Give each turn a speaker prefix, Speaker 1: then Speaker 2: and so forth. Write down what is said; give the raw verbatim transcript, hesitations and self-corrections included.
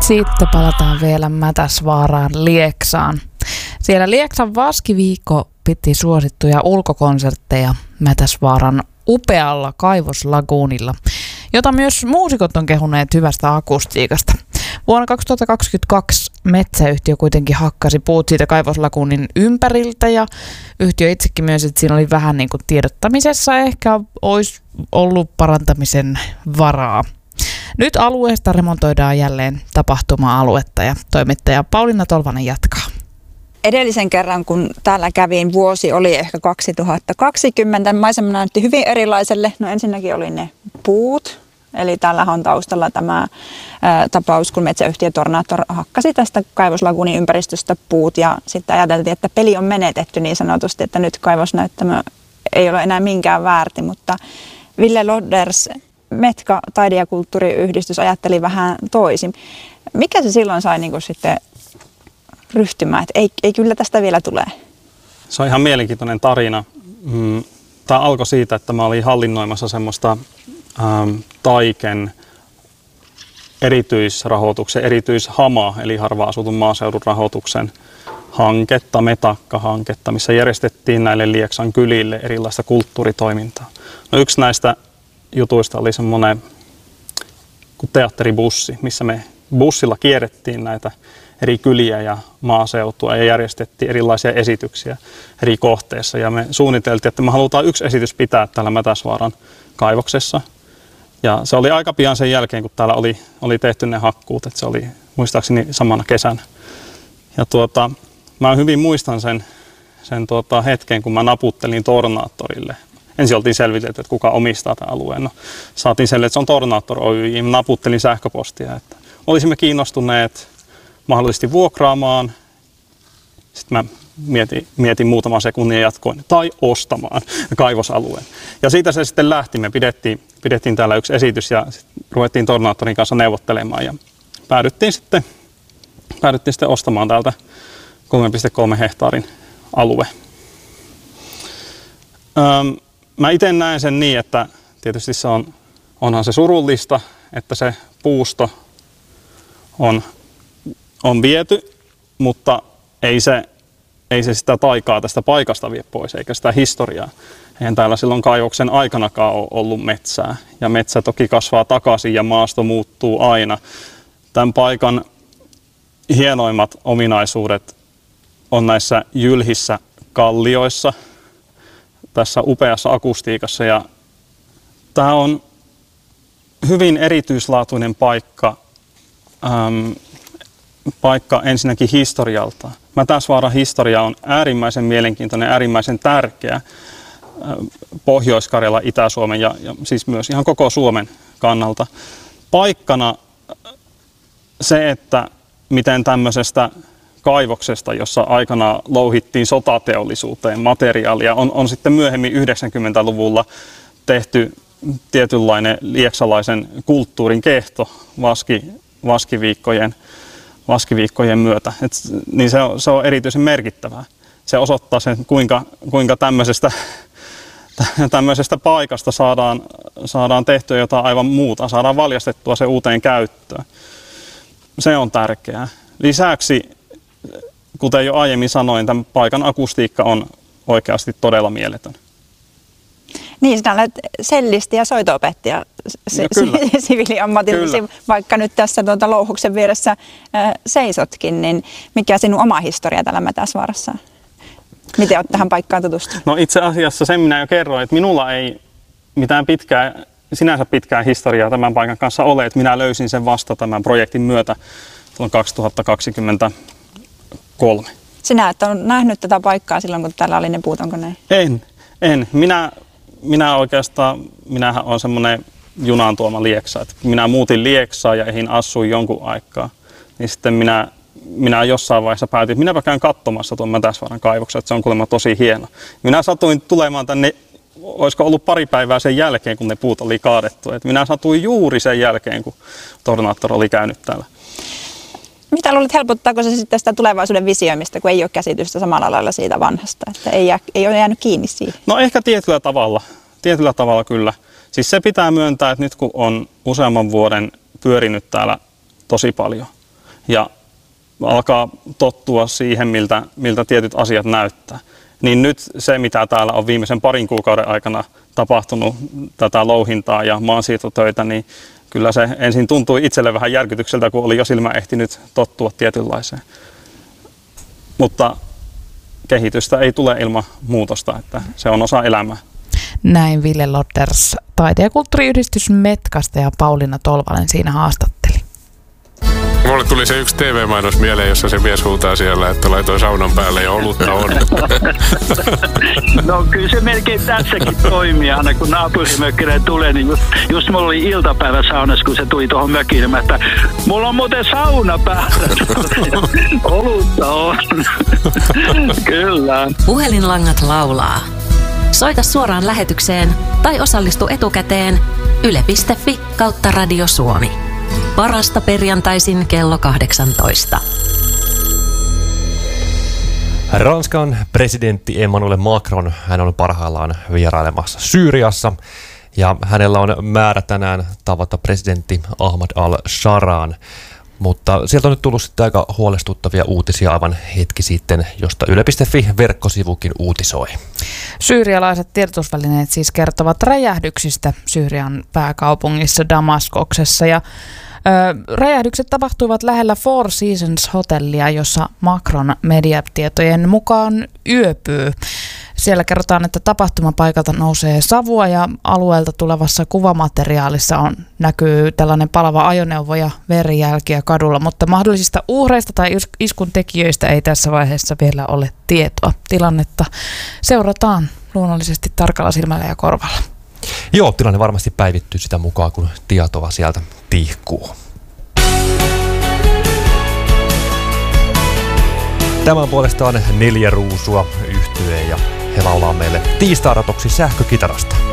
Speaker 1: Sitten palataan vielä Mätäsvaaraan Lieksaan. Siellä Lieksan Vaskiviikko piti suosittuja ulkokonsertteja Mätäsvaaran upealla kaivoslaguunilla, jota myös muusikot on kehuneet hyvästä akustiikasta. Vuonna kaksituhattakaksikymmentäkaksi metsäyhtiö kuitenkin hakkasi puut siitä kaivoslaguunin ympäriltä ja yhtiö itsekin myös, että siinä oli vähän niin kuin tiedottamisessa ehkä olisi ollut parantamisen varaa. Nyt alueesta remontoidaan jälleen tapahtuma-aluetta ja toimittaja Pauliina Tolvanen jatkaa.
Speaker 2: Edellisen kerran, kun täällä kävin, vuosi oli ehkä kaksituhattakaksikymmentä. Maisema näytti hyvin erilaiselle. No ensinnäkin oli ne puut. Eli täällä on taustalla tämä ää, tapaus, kun metsäyhtiö Tornator hakkasi tästä kaivoslaguunin ympäristöstä puut. Ja sitten ajateltiin, että peli on menetetty niin sanotusti, että nyt kaivosnäyttämö ei ole enää minkään väärti. Mutta Ville Lodders, Metka taide- ja kulttuuriyhdistys, ajatteli vähän toisin. Mikä se silloin sai niin kuin sitten ryhtymään, että ei, ei kyllä tästä vielä tule?
Speaker 3: Se on ihan mielenkiintoinen tarina. Tämä alkoi siitä, että mä olin hallinnoimassa semmoista ähm, Taiken erityisrahoituksen, erityishama, eli harva-asutun maaseudun rahoituksen hanketta, Metakka-hanketta, missä järjestettiin näille Lieksan kylille erilaista kulttuuritoimintaa. No, yksi näistä jutuista oli semmoinen kuin teatteribussi, missä me bussilla kierrettiin näitä eri kyliä ja maaseutua ja järjestettiin erilaisia esityksiä eri kohteissa. Ja me suunniteltiin, että me halutaan yksi esitys pitää täällä Mätäsvaaran kaivoksessa. Ja se oli aika pian sen jälkeen, kun täällä oli, oli tehty ne hakkuut, että se oli muistaakseni samana kesänä. Ja tuota, mä hyvin muistan sen, sen tuota hetken, kun mä naputtelin Tornatorille. Ensin oltiin selvitelty, että kuka omistaa tämän alueen. No, saatiin selville, että se on Tornator Oy. Mä naputtelin sähköpostia, että olisimme kiinnostuneet mahdollisesti vuokraamaan. Sitten mä mietin, mietin muutaman sekunnin ja jatkoin, tai ostamaan kaivosalueen. Ja siitä se sitten lähti. Me pidettiin, pidettiin täällä yksi esitys ja ruvettiin Tornatorin kanssa neuvottelemaan. Ja päädyttiin sitten, päädyttiin sitten ostamaan täältä kolme pilkku kolme hehtaarin alue. Öm, mä itse näen sen niin, että tietysti se on, onhan se surullista, että se puusto on on viety, mutta ei se, ei se sitä taikaa tästä paikasta vie pois, eikä sitä historiaa. Eihän täällä silloin kaivoksen aikanakaan ole ollut metsää. Ja metsä toki kasvaa takaisin ja maasto muuttuu aina. Tämän paikan hienoimmat ominaisuudet on näissä jylhissä kallioissa, tässä upeassa akustiikassa. Ja tämä on hyvin erityislaatuinen paikka. Ähm, paikka ensinnäkin historialta. Mätäsvaaran historia on äärimmäisen mielenkiintoinen, äärimmäisen tärkeä Pohjois-Karjala, Itä-Suomen ja, ja siis myös ihan koko Suomen kannalta. Paikkana se, että miten tämmöisestä kaivoksesta, jossa aikanaan louhittiin sotateollisuuteen materiaalia, on, on sitten myöhemmin yhdeksänkymmentäluvulla tehty tietynlainen lieksalaisen kulttuurin kehto vaski, vaskiviikkojen vaskiviikkojen myötä. Et, niin se on, se on erityisen merkittävää. Se osoittaa sen, kuinka, kuinka tämmöisestä, tämmöisestä paikasta saadaan, saadaan tehtyä jotain aivan muuta, saadaan valjastettua se uuteen käyttöön. Se on tärkeää. Lisäksi, kuten jo aiemmin sanoin, tämän paikan akustiikka on oikeasti todella mieletön.
Speaker 2: Niin, sinä olet sellisti ja soito-opettaja no, siviiliammatillasi, vaikka nyt tässä tuota louhuksen vieressä äh, seisotkin, niin mikä sinun oma historia täällä Mätäsvaarassa? Miten olet tähän paikkaan tutustunut?
Speaker 3: No itse asiassa sen minä jo kerroin, että minulla ei mitään pitkää, sinänsä pitkää historiaa tämän paikan kanssa ole, että minä löysin sen vasta tämän projektin myötä kaksituhattakaksikymmentäkolme.
Speaker 2: Sinä et ole nähnyt tätä paikkaa silloin, kun täällä oli ne puut, onko näin?
Speaker 3: En, en. Minä... Minä oikeastaan, minähän olen semmoinen junan tuoma Lieksa, että minä muutin Lieksaan ja ehin asuin jonkun aikaa, niin sitten minä, minä jossain vaiheessa päätin, että minäpä käyn katsomassa tuon Mätäsvaaran kaivoksen, että se on kuulemma tosi hieno. Minä satuin tulemaan tänne, olisiko ollut pari päivää sen jälkeen, kun ne puut oli kaadettu, että minä satuin juuri sen jälkeen, kun Tornator oli käynyt täällä.
Speaker 2: Mitä luulet, helpottaako se sitten sitä tulevaisuuden visioimista, kun ei ole käsitystä samalla lailla siitä vanhasta, että ei, jää, ei ole jäänyt kiinni siihen?
Speaker 3: No ehkä tietyllä tavalla, tietyllä tavalla kyllä. Siis se pitää myöntää, että nyt kun on useamman vuoden pyörinyt täällä tosi paljon, ja alkaa tottua siihen, miltä, miltä tietyt asiat näyttää. Niin nyt se, mitä täällä on viimeisen parin kuukauden aikana tapahtunut, tätä louhintaa ja maansiirtotöitä, niin kyllä se ensin tuntui itselle vähän järkytykseltä, kun oli jo silmä ehtinyt tottua tietynlaiseen. Mutta kehitystä ei tule ilman muutosta, että se on osa elämää.
Speaker 1: Näin Ville Lodders, taite- ja kulttuuriyhdistys Metkasta, ja Pauliina Tolvanen siinä haastatteli.
Speaker 4: Mulle tuli se yksi T V-mainos mieleen, jossa se mies huutaa siellä, että laitoin saunan päälle ja olutta on.
Speaker 5: No kyllä se melkein tässäkin toimii. Aina kun naapurimökkinen tulee, niin just, just mulla oli iltapäivä saunassa, kun se tuli tuohon mökiin, että mulla on muuten sauna päällä. Olutta on. Kyllä.
Speaker 6: Puhelinlangat laulaa. Soita suoraan lähetykseen tai osallistu etukäteen yle piste fi kautta Radio Suomi. Parasta perjantaisin kello kahdeksantoista.
Speaker 7: Ranskan presidentti Emmanuel Macron, hän on parhaillaan vierailemassa Syyriassa ja hänellä on määrä tänään tavata presidentti Ahmad al-Sharan. Mutta sieltä on nyt tullut sitten aika huolestuttavia uutisia aivan hetki sitten, josta yle piste fi-verkkosivukin uutisoi.
Speaker 1: Syyrialaiset tiedotusvälineet siis kertovat räjähdyksistä Syyrian pääkaupungissa Damaskoksessa. Ja, ö, räjähdykset tapahtuivat lähellä Four Seasons-hotellia, jossa Macron mediatietojen mukaan yöpyy. Siellä kerrotaan, että tapahtumapaikalta nousee savua ja alueelta tulevassa kuvamateriaalissa on, näkyy tällainen palava ajoneuvo ja verijälkiä kadulla, mutta mahdollisista uhreista tai iskun tekijöistä ei tässä vaiheessa vielä ole tietoa. Tilannetta seurataan luonnollisesti tarkalla silmällä ja korvalla.
Speaker 7: Joo, tilanne varmasti päivittyy sitä mukaan, kun tietoa sieltä tihkuu. Tämän puolestaan Neljä Ruusua yhtye ja he laulaa meille tiistairatoksi sähkökitarasta.